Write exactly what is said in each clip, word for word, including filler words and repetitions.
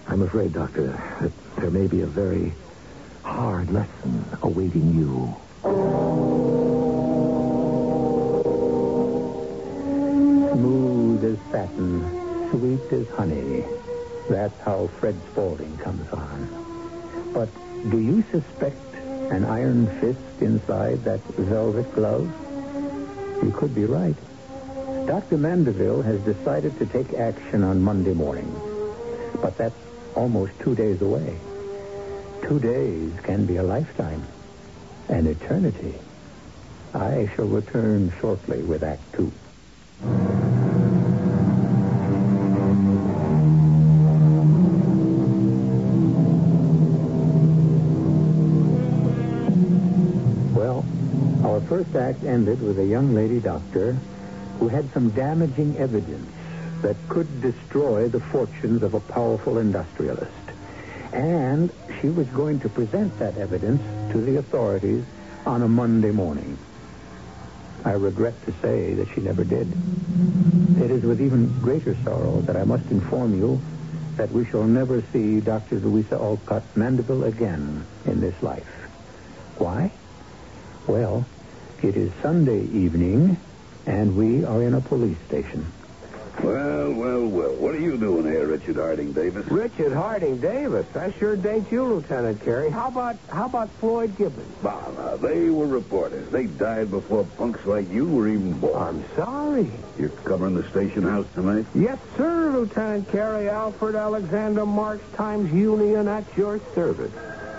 I'm afraid, Doctor, that there may be a very hard lesson awaiting you. Smooth as satin, sweet as honey. That's how Fred Spaulding comes on. But do you suspect an iron fist inside that velvet glove? You could be right. Doctor Mandeville has decided to take action on Monday morning. But that's almost two days away. Two days can be a lifetime, an eternity. I shall return shortly with Act Two. Well, our first act ended with a young lady doctor who had some damaging evidence that could destroy the fortunes of a powerful industrialist. And she was going to present that evidence to the authorities on a Monday morning. I regret to say that she never did. It is with even greater sorrow that I must inform you that we shall never see Doctor Louisa Alcott Mandeville again in this life. Why? Well, it is Sunday evening, and we are in a police station. Well, well, well. What are you doing here, Richard Harding Davis? Richard Harding Davis? That sure dates you, Lieutenant Carey. How about how about Floyd Gibbons? Bah, now, they were reporters. They died before punks like you were even born. I'm sorry. You're covering the station house tonight? Yes, sir, Lieutenant Carey. Alfred Alexander Marx Times Union at your service.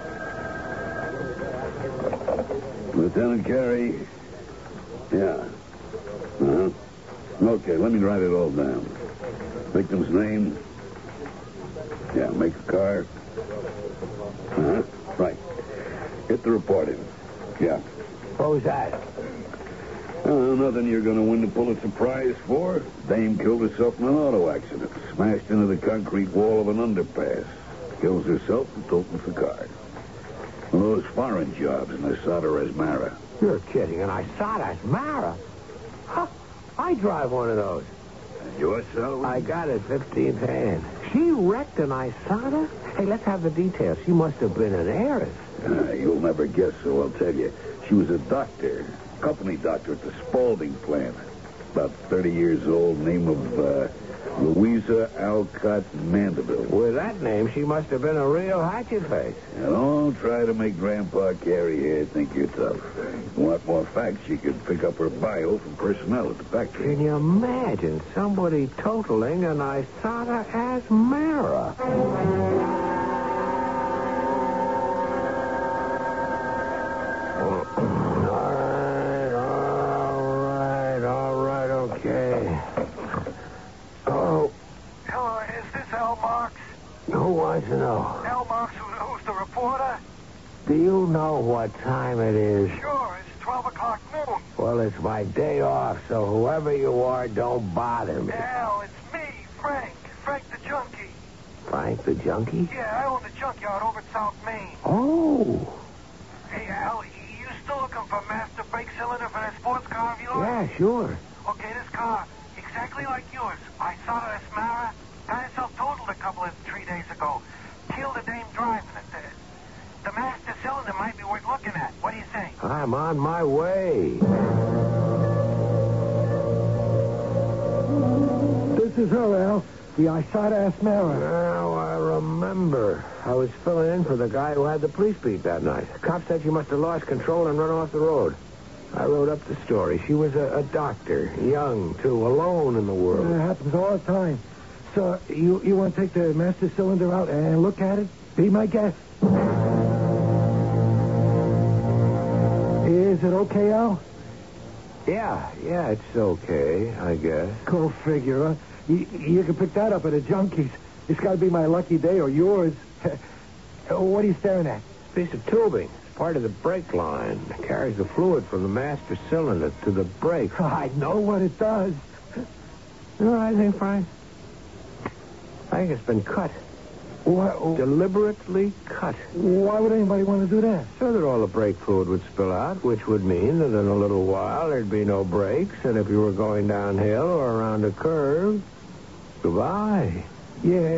Lieutenant Carey? Yeah. Uh-huh. Okay, let me write it all down. Victim's name. Yeah, make a car. Uh-huh. Right. Hit the reporting. Yeah. What was that? Uh, nothing you're going to win the Pulitzer Prize for. Dame killed herself in an auto accident. Smashed into the concrete wall of an underpass. Kills herself and totals the car. One of those foreign jobs, and I saw her as Mara. You're kidding, and I saw that Mara. Huh. I drive one of those. Your salary? I got it fifteenth hand. She wrecked an Isata? Hey, let's have the details. She must have been an heiress. Uh, you'll never guess, so I'll tell you. She was a doctor, company doctor at the Spaulding plant. About thirty years old, name of uh, Louisa Alcott Mandeville. With that name, she must have been a real hatchet face. Now, don't try to make Grandpa Carey here think you're tough. You want more facts, you could pick up her bio from personnel at the factory. Can you imagine somebody totaling an Isata as Mara? All right, all right, all right, okay. Oh, Hello, is this Al Marks? who wants to know? Al Marks, who, who's the reporter? Do you know what time it is? Sure, it's twelve o'clock noon. Well, it's my day off, so whoever you are, don't bother me. Al, it's me, Frank. Frank the junkie. Frank the junkie? Yeah, I own the junkyard over at South Main. Oh, Hey, Al, you still looking for master brake cylinder for that sports car of yours? yeah, sure. Okay, this car, exactly like yours. I saw it as Mara. Got itself totaled a couple of three days ago. Killed a dame driving it. The, the master cylinder might be worth looking at. What do you think? I'm on my way. This is her, Al. The Isata Asmara. Now I remember. I was filling in for the guy who had the police beat that night. Cop said she must have lost control and run off the road. I wrote up the story. She was a, a doctor, young, too, alone in the world. It happens all the time. So, you, you want to take the master cylinder out and look at it? Be my guest. Is it okay, Al? Yeah, yeah, it's okay, I guess. Go figure, huh? You, you can pick that up at a junkie's. It's got to be my lucky day or yours. What are you staring at? Piece of tubing. Part of the brake line. It carries the fluid from the master cylinder to the brake. I know what it does. You know what I think, Frank? I think it's been cut. Why, Deliberately cut. why would anybody want to do that? So that all the brake fluid would spill out, which would mean that in a little while there'd be no brakes, and if you were going downhill or around a curve, goodbye. Yeah,